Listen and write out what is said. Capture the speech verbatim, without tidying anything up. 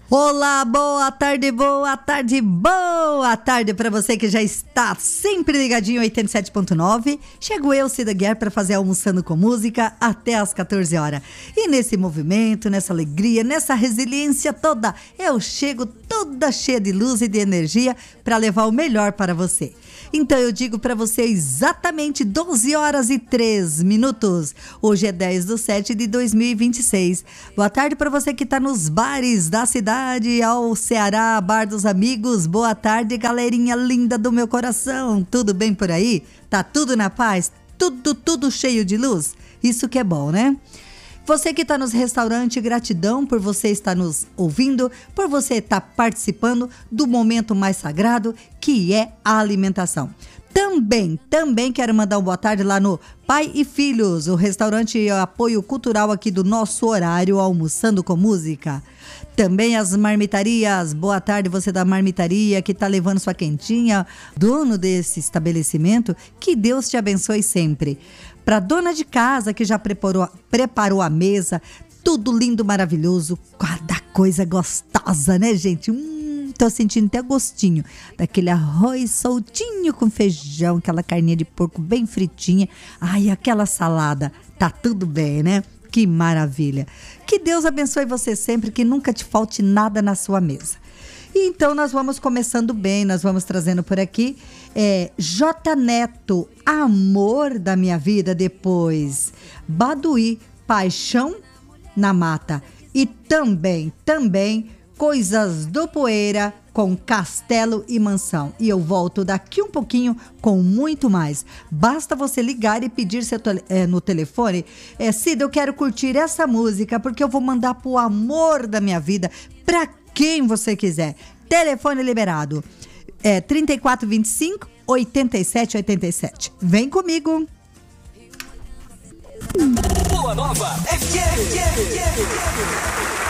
Olá, boa tarde, boa tarde, boa tarde para você que já está sempre ligadinho em oitenta e sete ponto nove. Chego eu, Cida Guiar, para fazer Almoçando com Música até às quatorze horas. E nesse movimento, nessa alegria, nessa resiliência toda, eu chego toda cheia de luz e de energia para levar o melhor para você. Então eu digo para você exatamente doze horas e três minutos. Hoje é dez de setembro de dois mil e vinte e seis. Boa tarde para você que está nos bares da cidade, ao Ceará, Bar dos Amigos. Boa tarde, galerinha linda do meu coração. Tudo bem por aí? Tá tudo na paz? Tudo, tudo cheio de luz? Isso que é bom, né? Você que está nos restaurantes, gratidão por você estar nos ouvindo, por você estar participando do momento mais sagrado, que é a alimentação. Também, também quero mandar uma boa tarde lá no Pai e Filhos, o restaurante e apoio cultural aqui do nosso horário, Almoçando com Música. Também as marmitarias, boa tarde você da marmitaria que está levando sua quentinha, dono desse estabelecimento, que Deus te abençoe sempre. Para dona de casa que já preparou, preparou a mesa, tudo lindo, maravilhoso, cada coisa gostosa, né, gente? Hum, tô sentindo até gostinho daquele arroz soltinho com feijão, aquela carninha de porco bem fritinha. Ai, aquela salada, tá tudo bem, né? Que maravilha. Que Deus abençoe você sempre, que nunca te falte nada na sua mesa. E então nós vamos começando bem, nós vamos trazendo por aqui é, J Neto, Amor da Minha Vida, depois Baduí, Paixão na Mata e também, também Coisas do Poeira com Castelo e Mansão. E eu volto daqui um pouquinho com muito mais. Basta você ligar e pedir seu tele, é, no telefone, é, Cida, eu quero curtir essa música porque eu vou mandar pro amor da minha vida, pra quem você quiser. Telefone liberado. É trinta e quatro, vinte e cinco, oitenta e sete, oitenta e sete. Vem comigo. Boa Nova F M.